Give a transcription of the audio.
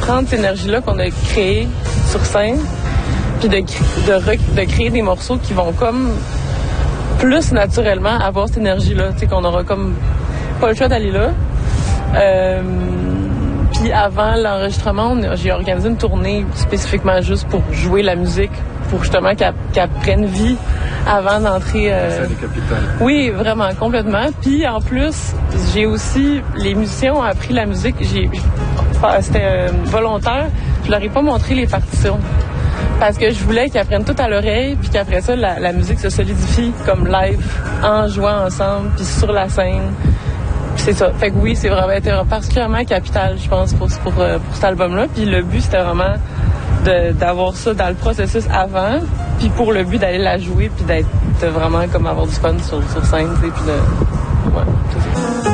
prendre cette énergie-là qu'on a créée sur scène, puis de créer des morceaux qui vont comme plus naturellement avoir cette énergie-là, tu sais, qu'on aura comme pas le choix d'aller là. Puis avant l'enregistrement, j'ai organisé une tournée spécifiquement juste pour jouer la musique, pour justement qu'elle prenne vie avant d'entrer. Oui, vraiment, complètement. Puis en plus, j'ai aussi, les musiciens ont appris la musique, c'était volontaire, je leur ai pas montré les partitions. Parce que je voulais qu'ils apprennent tout à l'oreille, puis qu'après ça, la musique se solidifie comme live, en jouant ensemble, puis sur la scène. Puis c'est ça. Fait que oui, c'est vraiment été particulièrement capital, je pense, pour cet album-là. Puis le but, c'était vraiment d'avoir ça dans le processus avant, puis pour le but d'aller la jouer, puis de vraiment comme avoir du fun sur scène, tu sais, puis ouais, c'est ça.